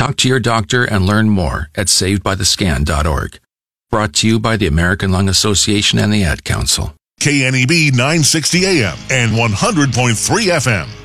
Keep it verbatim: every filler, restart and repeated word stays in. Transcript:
Talk to your doctor and learn more at saved by the scan dot org. Brought to you by the American Lung Association and the Ad Council. K N E B nine sixty A M and one hundred point three F M.